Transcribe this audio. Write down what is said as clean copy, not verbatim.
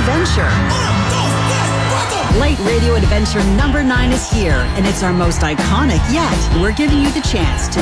adventure. Light Radio Adventure number 9 is here, and it's our most iconic yet. We're giving you the chance to